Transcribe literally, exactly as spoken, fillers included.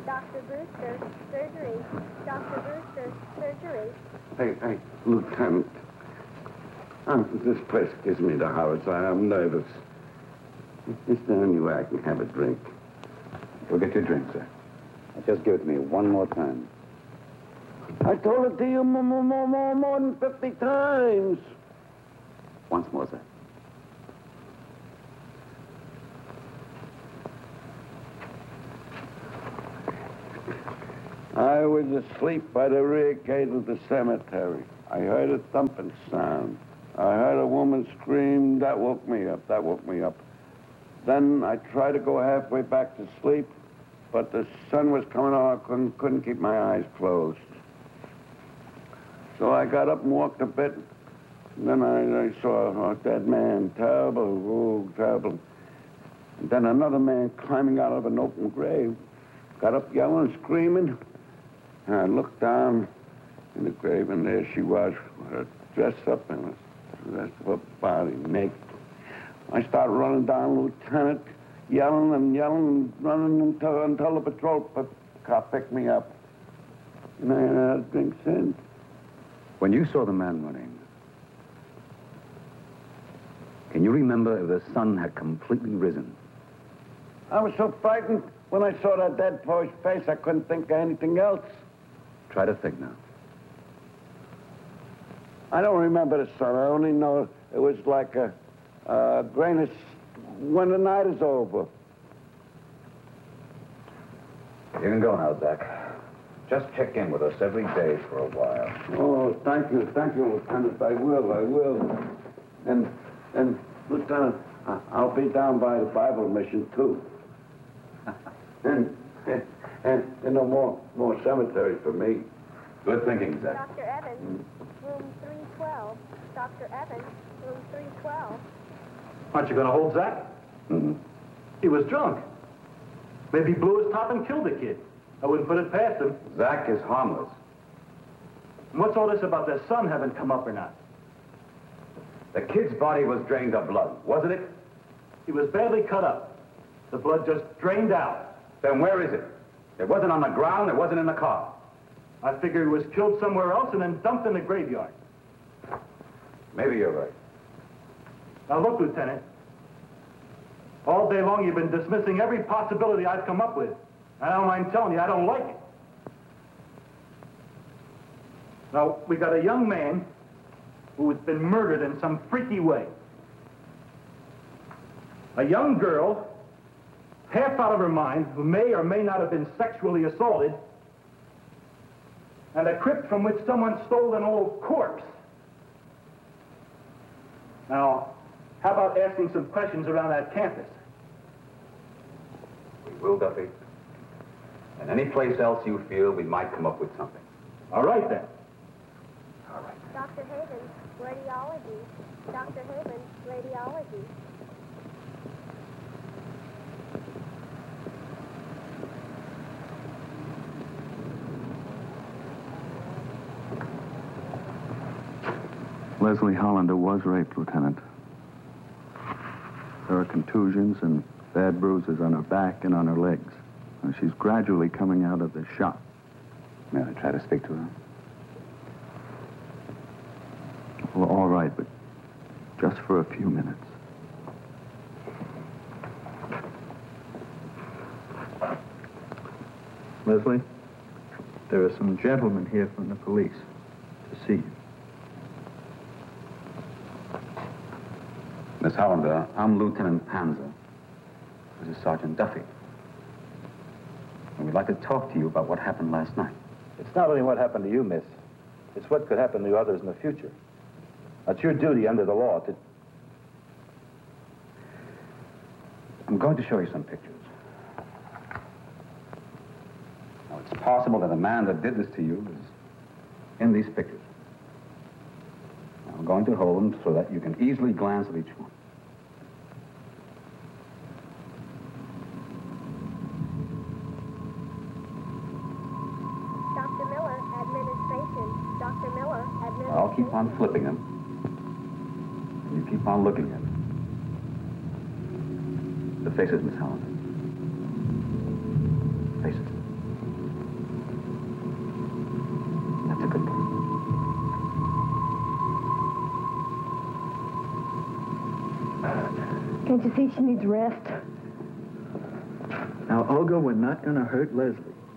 Doctor Brewster, surgery. Doctor Brewster, surgery. Hey, hey, Lieutenant. Uh, this place gives me the horrors. I am nervous. Is there any way I can have a drink? Go get your drink, sir. Just give it to me one more time. I told it to you more, more, more, more, more than fifty times. Once more, sir. I was asleep by the rear gate of the cemetery. I heard a thumping sound. I heard a woman scream. That woke me up. That woke me up. Then I tried to go halfway back to sleep, but the sun was coming on. I couldn't, couldn't keep my eyes closed. So I got up and walked a bit. And then I, I saw a dead man. Terrible, oh, terrible. And then another man climbing out of an open grave. Got up yelling, screaming. And I looked down in the grave, and there she was, with her dress up and the rest of her body naked. I started running down, Lieutenant, yelling and yelling and running until, until the patrol car picked me up. And I had a drink since. When you saw the man running, can you remember if the sun had completely risen? I was so frightened when I saw that dead boy's face, I couldn't think of anything else. Try to think now. I don't remember the sun. I only know it was like a, a grain of when the night is over. You can go now, Zach. Just check in with us every day for a while. Oh, thank you, thank you, Lieutenant. I will, I will. And, and Lieutenant, I'll be down by the Bible mission too. and, and, and no more, more cemetery for me. Good thinking, Zach. Doctor Evans, room three twelve. Doctor Evans, room three twelve. Aren't you going to hold Zach? Mm-hmm. He was drunk. Maybe he blew his top and killed the kid. I wouldn't put it past him. Zach is harmless. And what's all this about the sun having come up or not? The kid's body was drained of blood, wasn't it? He was badly cut up. The blood just drained out. Then where is it? It wasn't on the ground, it wasn't in the car. I figure he was killed somewhere else and then dumped in the graveyard. Maybe you're right. Now look, Lieutenant. All day long you've been dismissing every possibility I've come up with. I don't mind telling you, I don't like it. Now, we got a young man who has been murdered in some freaky way. A young girl, half out of her mind, who may or may not have been sexually assaulted, and a crypt from which someone stole an old corpse. Now, how about asking some questions around that campus? We will, Duffy. And any place else you feel we might come up with something. All right, then. All right. Doctor Havens, radiology. Doctor Havens, radiology. Leslie Hollander was raped, Lieutenant. There are contusions and bad bruises on her back and on her legs. And she's gradually coming out of the shock. May I try to speak to her? Well, all right, but just for a few minutes. Leslie, there are some gentlemen here from the police to see you. Miss Hollander, I'm Lieutenant Panzer. This is Sergeant Duffy. And we'd like to talk to you about what happened last night. It's not only what happened to you, miss. It's what could happen to others in the future. That's your duty under the law to... I'm going to show you some pictures. Now, it's possible that the man that did this to you is in these pictures. Now, I'm going to hold them so that you can easily glance at each one. Doctor Miller, administration. Doctor Miller, administration. I'll keep on flipping them. And you keep on looking at them. The faces, Miss Hollander. Faces. Can't you see she needs rest? Now, Olga, we're not going to hurt Leslie.